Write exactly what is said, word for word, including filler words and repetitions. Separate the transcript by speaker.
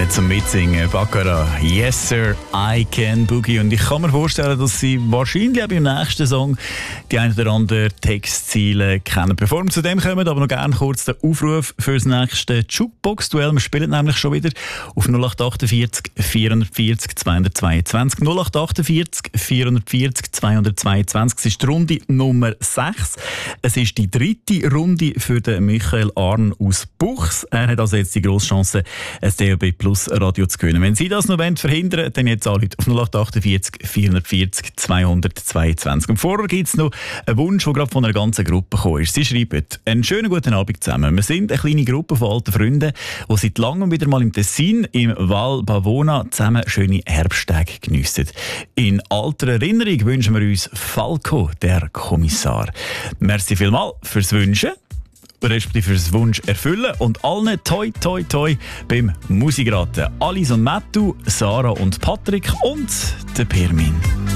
Speaker 1: zum Mitsingen. Baccarat, Yes Sir, I Can Boogie. Und ich kann mir vorstellen, dass Sie wahrscheinlich auch beim nächsten Song die ein oder andere Textziele kennen. Bevor wir zu dem kommen, aber noch gerne kurz den Aufruf für das nächste Jukebox-Duell. Wir spielen nämlich schon wieder auf null acht achtundvierzig, vierundvierzig, zweihundertzweiundzwanzig. null acht achtundvierzig, vierundvierzig, zweihundertzweiundzwanzig. Es ist die Runde Nummer sechs. Es ist die dritte Runde für den Michael Arn aus Buchs. Er hat also jetzt die grosse Chance, ein D A B Plus Radio zu gewinnen. Wenn Sie das noch verhindern wollen, dann jetzt alle auf null acht achtundvierzig, vierundvierzig, zweihundertzweiundzwanzig. Und vorher gibt es noch einen Wunsch, der gerade von einer ganzen Gruppe gekommen ist. Sie schreiben: einen schönen guten Abend zusammen. Wir sind eine kleine Gruppe von alten Freunden, die seit langem wieder mal im Tessin, im Val Bavona, zusammen schöne Herbsttage geniessen. In alter Erinnerung wünschen wir uns Falco, der Kommissar. Merci vielmals fürs Wünschen, respektive fürs Wunsch erfüllen und allen toi toi toi beim Musikraten. Alice und Mattu, Sarah und Patrick und der Pirmin.